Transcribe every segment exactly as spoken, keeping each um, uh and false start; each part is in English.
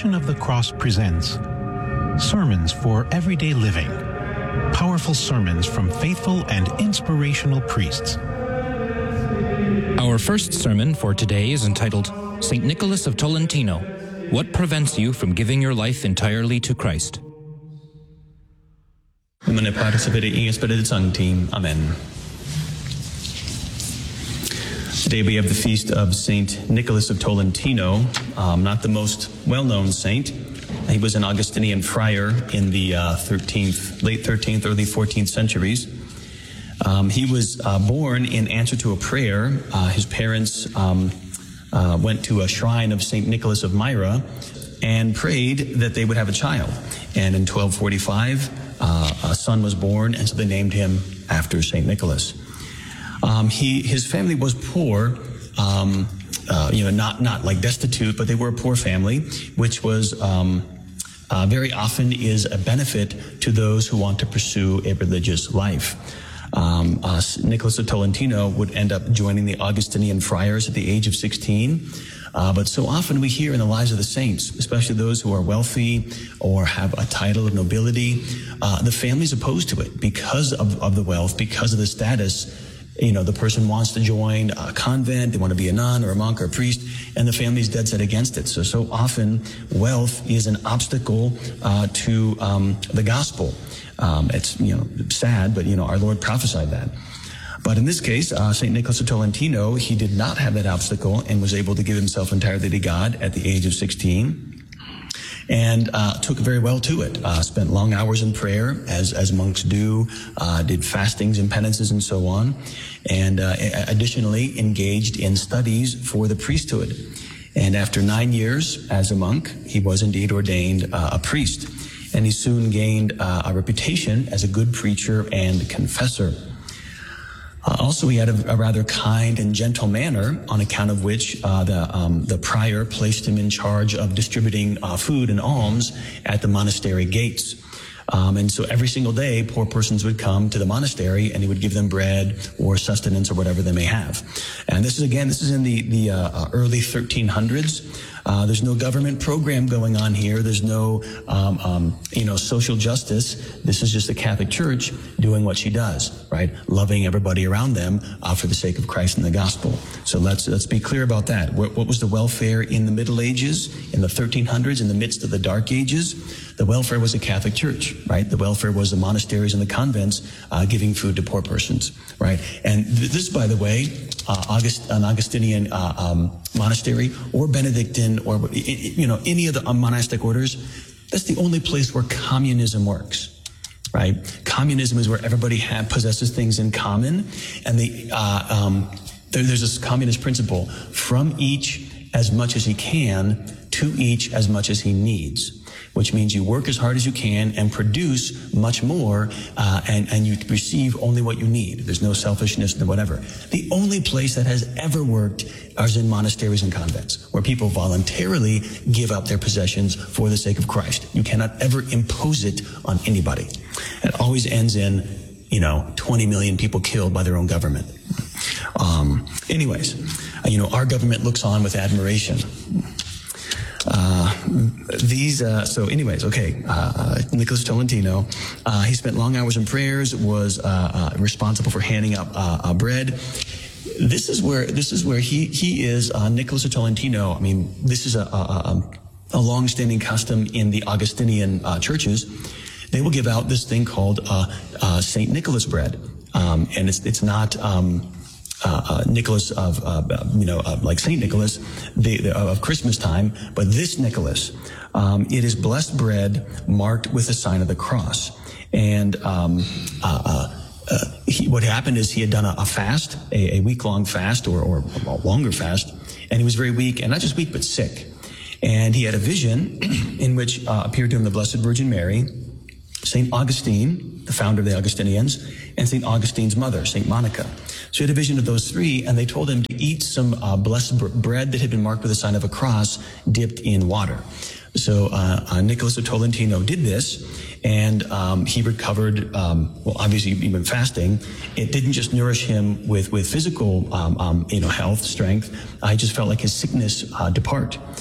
Passion of the Cross presents Sermons for Everyday Living. Powerful sermons from faithful and inspirational priests. Our first sermon for today is entitled Saint Nicholas of Tolentino. What prevents you from giving your life entirely to Christ? Nomine Patris et Filii et Spiritus Sancti. Amen. Today we have the feast of Saint Nicholas of Tolentino, um, not the most well-known saint. He was an Augustinian friar in the uh, thirteenth, late thirteenth, early fourteenth centuries. Um, he was uh, born in answer to a prayer. Uh, his parents um, uh, went to a shrine of Saint Nicholas of Myra and prayed that they would have a child. And in twelve forty-five, uh, a son was born, and so they named him after Saint Nicholas. Um, he, his family was poor, um, uh, you know, not, not like destitute, but they were a poor family, which was, um, uh, very often is a benefit to those who want to pursue a religious life. Um, uh, Nicholas of Tolentino would end up joining the Augustinian friars at the age of sixteen. Uh, but so often we hear in the lives of the saints, especially those who are wealthy or have a title of nobility, uh, the family's opposed to it because of, of the wealth, because of the status. You know, the person wants to join a convent, they want to be a nun or a monk or a priest, and the family's dead set against it. So, so often wealth is an obstacle uh, to um, the gospel. Um, it's, you know, sad, but, you know, our Lord prophesied that. But in this case, uh, Saint Nicholas of Tolentino, he did not have that obstacle and was able to give himself entirely to God at the age of sixteen. And uh, took very well to it. Uh, spent long hours in prayer, as as monks do. Uh, did fastings and penances and so on. And uh, additionally, engaged in studies for the priesthood. And after nine years as a monk, he was indeed ordained uh, a priest. And he soon gained uh, a reputation as a good preacher and confessor. Uh, also, he had a, a rather kind and gentle manner, on account of which uh, the um, the prior placed him in charge of distributing uh, food and alms at the monastery gates. Um, and so every single day, poor persons would come to the monastery, and he would give them bread or sustenance or whatever they may have. And this is, again, this is in the, the uh, early thirteen hundreds. Uh, there's no government program going on here. There's no, um, um, you know, social justice. This is just the Catholic Church doing what she does, right? Loving everybody around them uh, for the sake of Christ and the gospel. So let's let's be clear about that. What, what was the welfare in the Middle Ages, in the thirteen hundreds, in the midst of the Dark Ages? The welfare was a Catholic Church, right? The welfare was the monasteries and the convents uh, giving food to poor persons, right? And th- this, by the way, uh, August, an Augustinian uh, um, monastery or Benedictine or, you know, any of the monastic orders, that's the only place where communism works, right? Communism is where everybody ha- possesses things in common, and the uh, um, there, there's this communist principle: from each as much as he can, to each as much as he needs. Which means you work as hard as you can and produce much more, uh, and, and you receive only what you need. There's no selfishness and whatever. The only place that has ever worked is in monasteries and convents, where people voluntarily give up their possessions for the sake of Christ. You cannot ever impose it on anybody. It always ends in, you know, twenty million people killed by their own government. Um, anyways, uh, you know, our government looks on with admiration. Uh, these, uh, so anyways, okay, uh, Nicholas Tolentino, uh, he spent long hours in prayers, was, uh, uh, responsible for handing up, uh, uh, bread. This is where, this is where he, he is, uh, Nicholas of Tolentino. I mean, this is a, a, a long-standing custom in the Augustinian, uh, churches. They will give out this thing called, uh, uh, Saint Nicholas bread. Um, and it's, it's not, um, Uh, uh, Nicholas of, uh, you know, uh, like Saint Nicholas the, the, of Christmas time, but this Nicholas, um, it is blessed bread marked with the sign of the cross. And um, uh, uh, uh, he, what happened is he had done a, a fast, a, a week-long fast or, or a longer fast, and he was very weak, and not just weak, but sick. And he had a vision in which uh, appeared to him the Blessed Virgin Mary, Saint Augustine, the founder of the Augustinians, and Saint Augustine's mother, Saint Monica. So he had a vision of those three, and they told him to eat some uh, blessed br- bread that had been marked with the sign of a cross dipped in water. So uh, uh, Nicholas of Tolentino did this, and um, he recovered, um, well, obviously he'd been fasting. It didn't just nourish him with, with physical um, um, you know, health, strength. I just felt like his sickness uh, depart.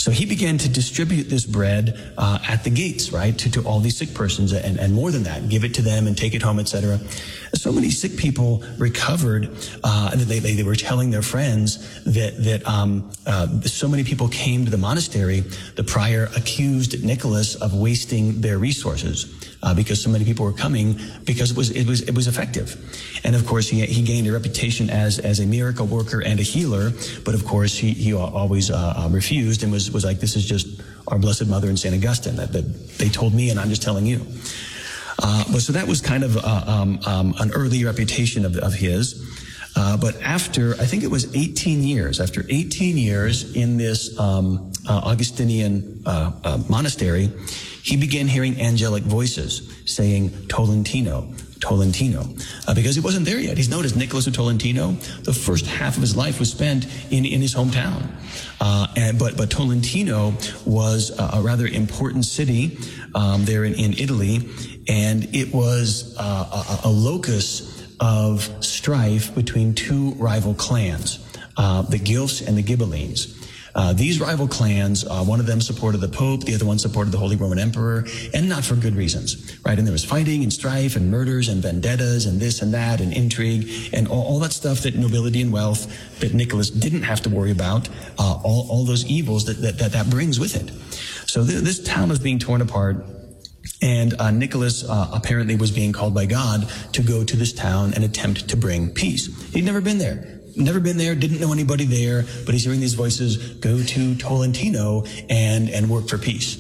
So he began to distribute this bread uh, at the gates, right, to, to all these sick persons, and, and more than that, give it to them and take it home, et cetera. So many sick people recovered, uh, and they, they, they were telling their friends that, that um, uh, so many people came to the monastery, the prior accused Nicholas of wasting their resources. Uh, because so many people were coming, because it was it was it was effective, and of course he he gained a reputation as as a miracle worker and a healer. But of course he he always uh, uh, refused and was was like, this is just our Blessed Mother and Saint Augustine that, that they told me, and I'm just telling you. Uh, but so that was kind of uh, um, um, an early reputation of of his. Uh, but after, I think it was eighteen years, after eighteen years in this um, uh, Augustinian uh, uh, monastery, he began hearing angelic voices saying Tolentino, Tolentino, uh, because he wasn't there yet. He's known as Nicholas of Tolentino. The first half of his life was spent in, in his hometown. Uh, and, but, but Tolentino was a, a rather important city um, there in, in Italy, and it was uh, a, a locus of strife between two rival clans, uh, the Guelphs and the Ghibellines. Uh, these rival clans, uh, one of them supported the Pope, the other one supported the Holy Roman Emperor, and not for good reasons, right? And there was fighting and strife and murders and vendettas and this and that and intrigue and all, all that stuff that nobility and wealth that Nicholas didn't have to worry about, uh, all, all those evils that, that, that, that brings with it. So th- this town was being torn apart. And uh, Nicholas uh, apparently was being called by God to go to this town and attempt to bring peace. He'd never been there. Never been there, didn't know anybody there, but he's hearing these voices, go to Tolentino and, and work for peace.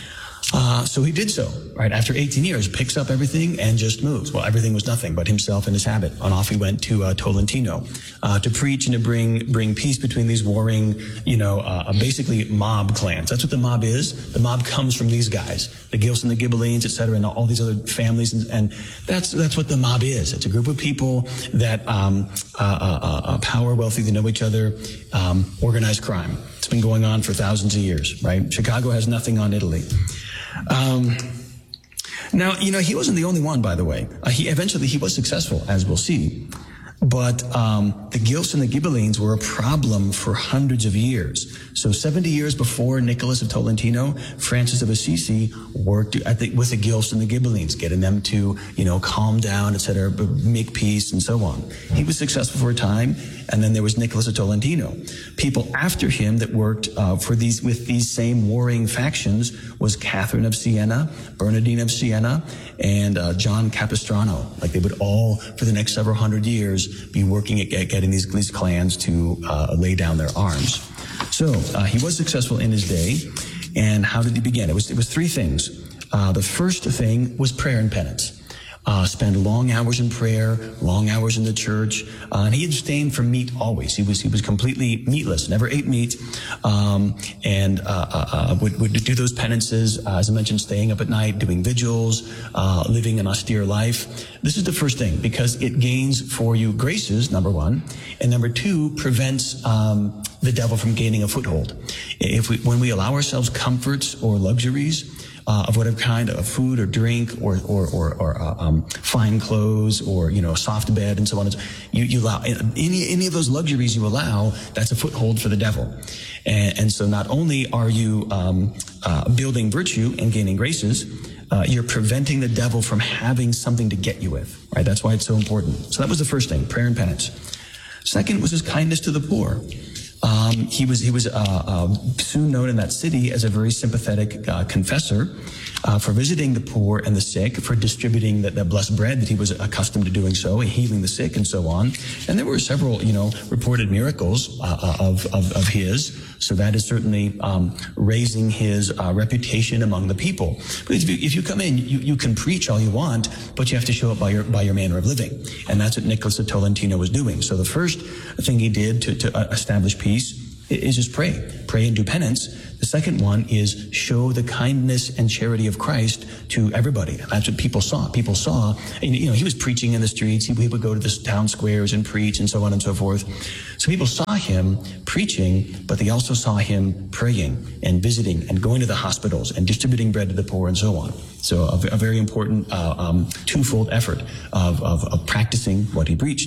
Uh, so he did so, right? After eighteen years, picks up everything and just moves. Well, everything was nothing but himself and his habit. And off he went to uh, Tolentino uh, to preach and to bring bring peace between these warring, you know, uh, basically mob clans. That's what the mob is. The mob comes from these guys, the Guelphs and the Ghibellines, et cetera, and all these other families. And, and that's that's what the mob is. It's a group of people that um, uh, uh, uh, power, wealthy, they know each other, um, organized crime. It's been going on for thousands of years, right? Chicago has nothing on Italy. Um, now, you know, he wasn't the only one, by the way. Uh, he eventually he was successful, as we'll see. But um, the Guelphs and the Ghibellines were a problem for hundreds of years. So seventy years before Nicholas of Tolentino, Francis of Assisi worked at the, with the Guelphs and the Ghibellines, getting them to, you know, calm down, et cetera, make peace, and so on. He was successful for a time, and then there was Nicholas of Tolentino. People after him that worked uh, for these with these same warring factions was Catherine of Siena, Bernardine of Siena, and uh, John Capistrano. Like they would all, for the next several hundred years, be working at getting these, these clans to uh, lay down their arms. So uh, he was successful in his day. And how did he begin? It was it was three things. Uh, the first thing was prayer and penance. Uh, spend long hours in prayer, long hours in the church, uh, and he abstained from meat always. He was he was completely meatless, never ate meat, um, and uh, uh, uh, would would do those penances. Uh, as I mentioned, staying up at night, doing vigils, uh, living an austere life. This is the first thing because it gains for you graces, number one, and number two prevents um, the devil from gaining a foothold. If we when we allow ourselves comforts or luxuries. Uh, of whatever kind of food or drink or or or, or uh, um, fine clothes or you know soft bed and so on. You you allow any any of those luxuries you allow. That's a foothold for the devil, and, and so not only are you um, uh, building virtue and gaining graces, uh, you're preventing the devil from having something to get you with. Right? That's why it's so important. So that was the first thing: prayer and penance. Second was his kindness to the poor. Um, he was he was uh, uh, soon known in that city as a very sympathetic uh, confessor uh, for visiting the poor and the sick, for distributing the, the blessed bread that he was accustomed to doing so, and healing the sick and so on. And there were several, you know, reported miracles uh, of, of of his. So that is certainly um, raising his uh, reputation among the people. But if you, if you come in, you, you can preach all you want, but you have to show up by your by your manner of living, and that's what Nicholas of Tolentino was doing. So the first thing he did to, to uh, establish peace is just pray, pray and do penance. The second one is show the kindness and charity of Christ to everybody. That's what people saw. People saw, and, you know, he was preaching in the streets. He, he would go to the town squares and preach and so on and so forth. So people saw him preaching, but they also saw him praying and visiting and going to the hospitals and distributing bread to the poor and so on. So a, a very important uh, um, twofold effort of, of, of practicing what he preached.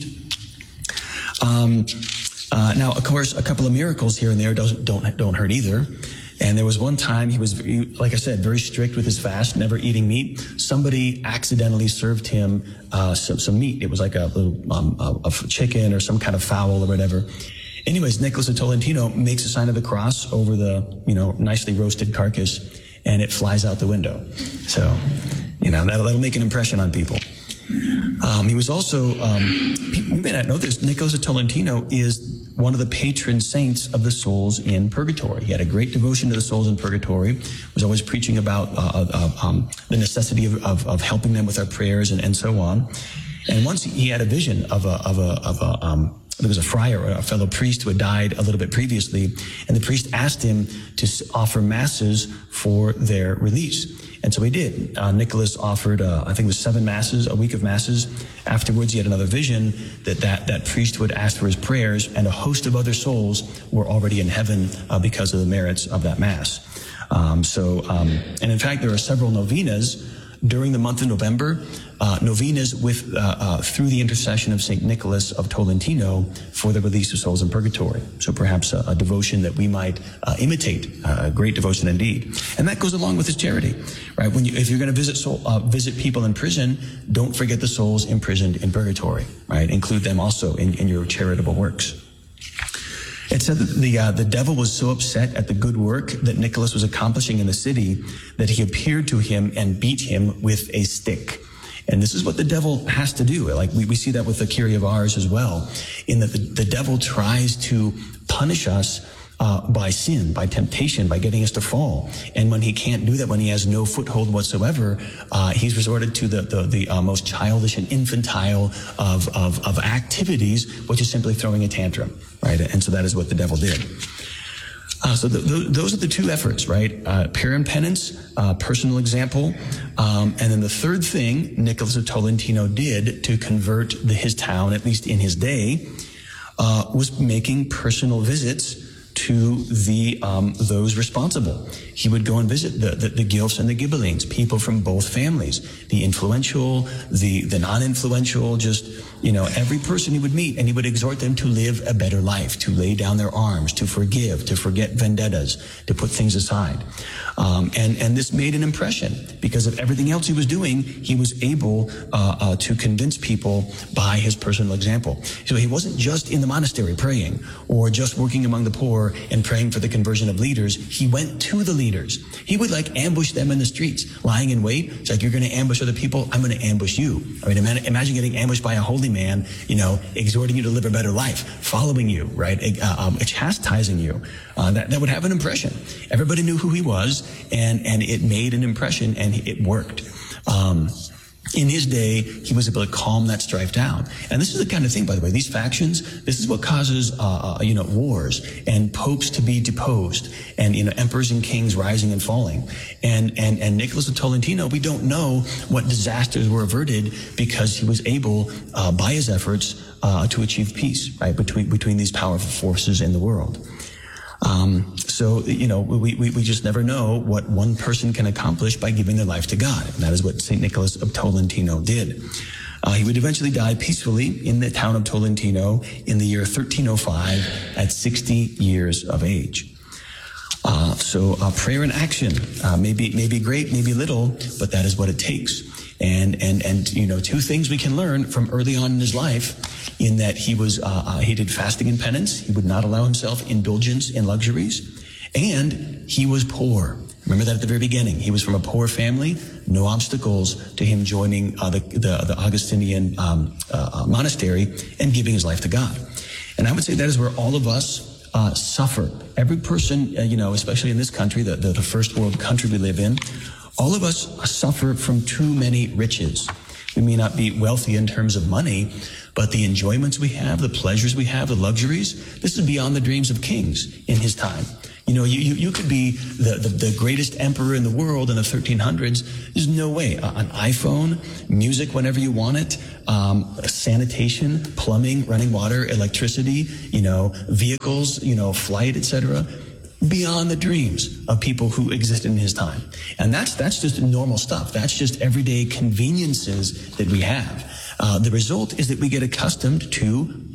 Um, Uh, now, of course, a couple of miracles here and there don't don't, don't hurt either. And there was one time he was, like I said, very strict with his fast, never eating meat. Somebody accidentally served him uh, some, some meat. It was like a little um, a, a chicken or some kind of fowl or whatever. Anyways, Nicholas of Tolentino makes a sign of the cross over the, you know, nicely roasted carcass, and it flies out the window. So, you know, that'll, that'll make an impression on people. Um, he was also, um, people, you may not know this, Nicholas of Tolentino is one of the patron saints of the souls in purgatory. He had a great devotion to the souls in purgatory, was always preaching about uh, uh, um, the necessity of, of, of helping them with our prayers and, and so on. And once he had a vision of a, of a, of a, um, there was a friar, a fellow priest who had died a little bit previously, and the priest asked him to offer masses for their release. And so he did. Uh, Nicholas offered, uh, I think it was seven masses, a week of masses. Afterwards, he had another vision that that, that priest would ask for his prayers, and a host of other souls were already in heaven uh, because of the merits of that mass. Um, so, um, and in fact, there are several novenas during the month of November, uh, novenas with uh, uh, through the intercession of Saint Nicholas of Tolentino for the release of souls in purgatory. So perhaps a, a devotion that we might uh, imitate, uh, a great devotion indeed. And that goes along with his charity, right? When you, if you're going to visit soul, uh, visit people in prison, don't forget the souls imprisoned in purgatory, right? Include them also in, in your charitable works. It said that the uh, the devil was so upset at the good work that Nicholas was accomplishing in the city that he appeared to him and beat him with a stick. And this is what the devil has to do. Like we, we see that with the Kyrie of Ars as well, in that the, the devil tries to punish us uh, by sin, by temptation, by getting us to fall. And when he can't do that, when he has no foothold whatsoever, uh, he's resorted to the the, the uh, most childish and infantile of, of of activities, which is simply throwing a tantrum, right? And so that is what the devil did. Uh, so the, the, those are the two efforts, right? Uh, prayer and penance, uh, personal example. Um, and then the third thing Nicholas of Tolentino did to convert the, his town, at least in his day, uh, was making personal visits to the um, those responsible. He would go and visit the, the, the Guelphs and the Ghibellines, people from both families, the influential, the, the non-influential, just, you know, every person he would meet, and he would exhort them to live a better life, to lay down their arms, to forgive, to forget vendettas, to put things aside. Um, and, and this made an impression because of everything else he was doing. He was able uh, uh, to convince people by his personal example. So he wasn't just in the monastery praying or just working among the poor and praying for the conversion of leaders. He went to the leaders. He would like ambush them in the streets, lying in wait. It's like, you're going to ambush other people, I'm going to ambush you. I mean, imagine getting ambushed by a holy man, you know, exhorting you to live a better life, following you, right, uh, um, chastising you. Uh, that, that would have an impression. Everybody knew who he was, and, and it made an impression, and it worked. Um, In his day, he was able to calm that strife down. And this is the kind of thing, by the way, these factions, this is what causes, uh, uh, you know, wars and popes to be deposed and, you know, emperors and kings rising and falling. And, and, and Nicholas of Tolentino, we don't know what disasters were averted because he was able, uh, by his efforts, uh, to achieve peace, right, between, between these powerful forces in the world. Um, so, you know, we, we, we just never know what one person can accomplish by giving their life to God. And that is what Saint Nicholas of Tolentino did. Uh, he would eventually die peacefully in the town of Tolentino in the year thirteen oh five at sixty years of age. Uh, so uh, prayer and action uh, may be, may be great, may be little, but that is what it takes. And, and, and, you know, two things we can learn from early on in his life, in that he was, uh, uh, he did fasting and penance. He would not allow himself indulgence in luxuries. And he was poor. Remember that at the very beginning. He was from a poor family, no obstacles to him joining uh, the, the, the Augustinian um, uh, monastery and giving his life to God. And I would say that is where all of us uh, suffer. Every person, uh, you know, especially in this country, the, the, the first world country we live in, all of us suffer from too many riches. We may not be wealthy in terms of money, but the enjoyments we have, the pleasures we have, the luxuries, this is beyond the dreams of kings in his time. You know, you, you, you could be the, the, the greatest emperor in the world in the thirteen hundreds. There's no way. An iPhone, music whenever you want it, um, sanitation, plumbing, running water, electricity, you know, vehicles, you know, flight, et cetera, beyond the dreams of people who existed in his time. And that's, that's just normal stuff. That's just everyday conveniences that we have. Uh, the result is that we get accustomed to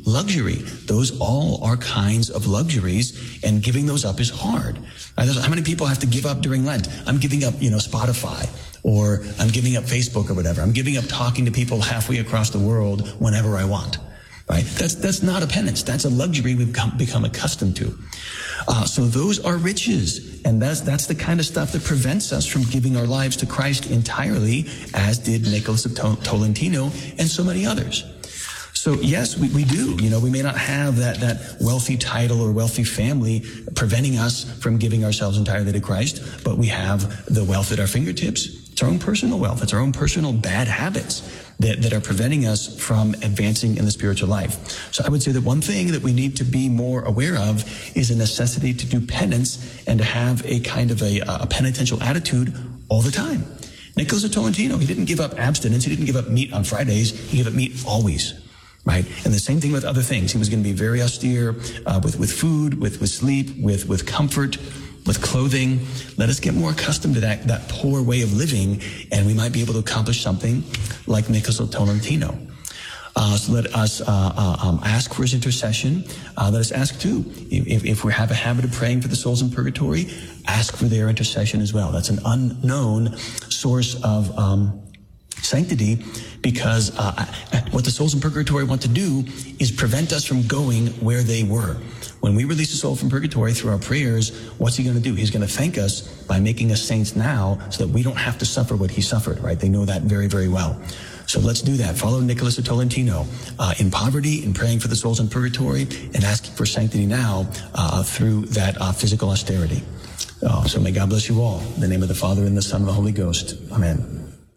luxury. Those all are kinds of luxuries, and giving those up is hard. How many people have to give up during Lent? I'm giving up, you know, Spotify, or I'm giving up Facebook or whatever. I'm giving up talking to people halfway across the world whenever I want. Right? That's that's not a penance. That's a luxury we've come, become accustomed to. Uh, so those are riches, and that's that's the kind of stuff that prevents us from giving our lives to Christ entirely, as did Nicholas of Tolentino and so many others. So yes, we, we do. You know, we may not have that that wealthy title or wealthy family preventing us from giving ourselves entirely to Christ, but we have the wealth at our fingertips. It's our own personal wealth. It's our own personal bad habits that, that are preventing us from advancing in the spiritual life. So I would say that one thing that we need to be more aware of is a necessity to do penance and to have a kind of a, a penitential attitude all the time. Nicholas of Tolentino, he didn't give up abstinence. He didn't give up meat on Fridays. He gave up meat always. Right? And the same thing with other things. He was going to be very austere uh, with, with food, with, with sleep, with, with comfort, with clothing. Let us get more accustomed to that, that poor way of living, and we might be able to accomplish something like Nicholas of Tolentino. Uh, so let us uh, uh, um, ask for his intercession. Uh, let us ask, too, if, if we have a habit of praying for the souls in purgatory, ask for their intercession as well. That's an unknown source of um, sanctity, because uh, what the souls in purgatory want to do is prevent us from going where they were. When we release a soul from purgatory through our prayers, what's he going to do? He's going to thank us by making us saints now so that we don't have to suffer what he suffered, right? They know that very, very well. So let's do that. Follow Nicholas of Tolentino uh, in poverty, in praying for the souls in purgatory, and asking for sanctity now uh, through that uh, physical austerity. Uh, so may God bless you all. In the name of the Father, and the Son, and the Holy Ghost. Amen.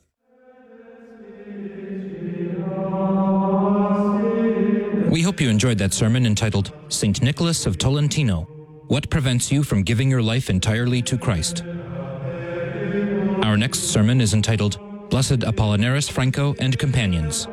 We hope you enjoyed that sermon entitled Saint Nicholas of Tolentino, What Prevents You from Giving Your Life Entirely to Christ? Our next sermon is entitled Blessed Apollinaris Franco and Companions.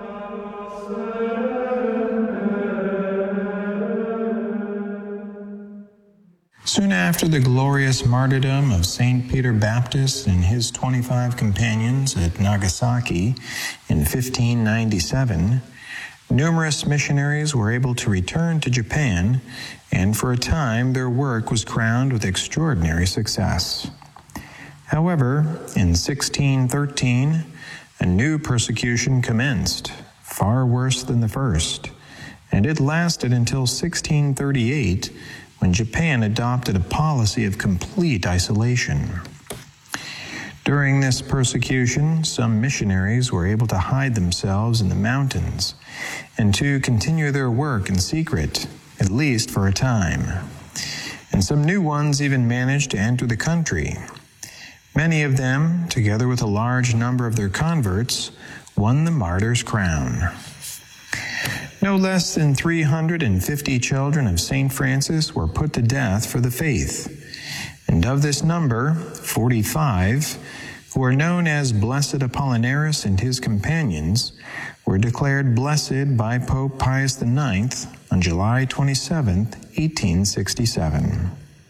Soon after the glorious martyrdom of Saint Peter Baptist and his twenty-five companions at Nagasaki in fifteen ninety-seven, numerous missionaries were able to return to Japan, and for a time their work was crowned with extraordinary success. However, in sixteen thirteen, a new persecution commenced, far worse than the first, and it lasted until sixteen thirty-eight, when Japan adopted a policy of complete isolation. During this persecution, some missionaries were able to hide themselves in the mountains and to continue their work in secret, at least for a time. And some new ones even managed to enter the country. Many of them, together with a large number of their converts, won the martyr's crown. No less than three hundred fifty children of Saint Francis were put to death for the faith. And of this number, forty-five, who are known as Blessed Apollinaris and his companions, were declared blessed by Pope Pius the Ninth on July twenty-seventh, eighteen sixty-seven.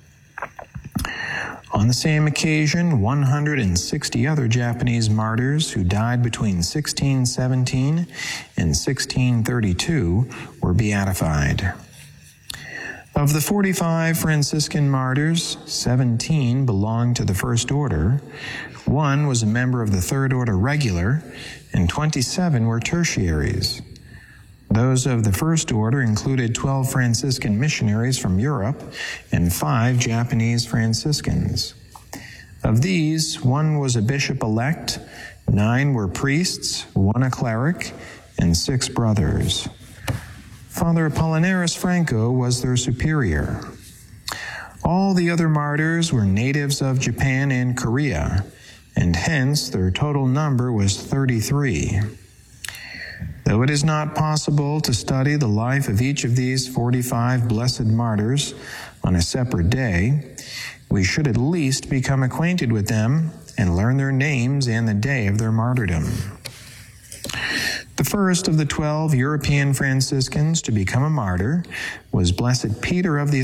On the same occasion, one hundred sixty other Japanese martyrs who died between sixteen seventeen and sixteen thirty-two were beatified. Of the forty-five Franciscan martyrs, seventeen belonged to the First Order, one was a member of the Third Order Regular, and twenty-seven were tertiaries. Those of the First Order included twelve Franciscan missionaries from Europe and five Japanese Franciscans. Of these, one was a bishop-elect, nine were priests, one a cleric, and six brothers. Father Apollinaris Franco was their superior. All the other martyrs were natives of Japan and Korea, and hence their total number was thirty-three. Though it is not possible to study the life of each of these forty-five blessed martyrs on a separate day, we should at least become acquainted with them and learn their names and the day of their martyrdom. The first of the twelve European Franciscans to become a martyr was Blessed Peter of the